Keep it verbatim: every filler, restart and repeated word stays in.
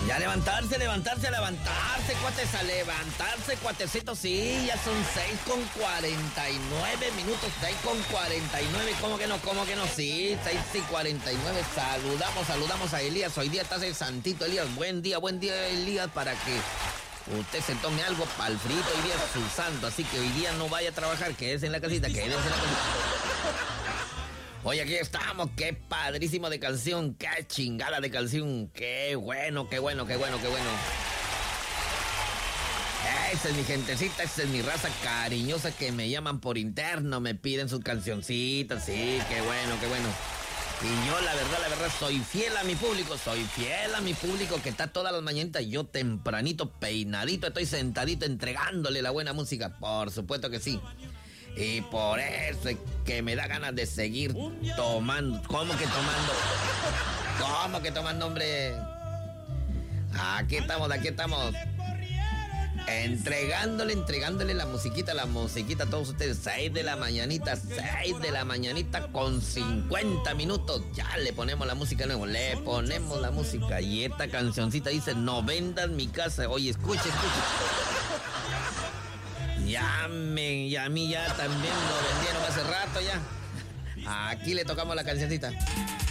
Ya levantarse, levantarse, levantarse, cuates, a levantarse, cuatecitos, sí, ya son seis con cuarenta y nueve minutos, seis con cuarenta y nueve, ¿cómo que no, cómo que no? Sí, seis y cuarenta y nueve, saludamos, saludamos a Elías, hoy día estás el santito Elías, buen día, buen día Elías, para que usted se tome algo para el frito, hoy día es su santo, así que hoy día no vaya a trabajar, quédese en la casita, quédese en la casita. Oye, aquí estamos, qué padrísimo de canción, qué chingada de canción, qué bueno, qué bueno, qué bueno, qué bueno. Esa es mi gentecita, esa es mi raza cariñosa que me llaman por interno, me piden sus cancioncitas, sí, qué bueno, qué bueno. Y yo la verdad, la verdad, soy fiel a mi público, soy fiel a mi público que está todas las mañanitas, yo tempranito, peinadito, estoy sentadito entregándole la buena música, por supuesto que sí. Y por eso es que me da ganas de seguir tomando. ¿Cómo que tomando? ¿Cómo que tomando, hombre? Aquí estamos, aquí estamos. Entregándole, entregándole la musiquita, la musiquita a todos ustedes. seis de la mañanita, seis de la mañanita con cincuenta minutos. Ya le ponemos la música nuevo, le ponemos la música. Y esta cancioncita dice, no vendan mi casa. Oye, escuche, escuche. Ya me, ya a mí ya también lo vendieron hace rato ya. Aquí le tocamos la cancioncita.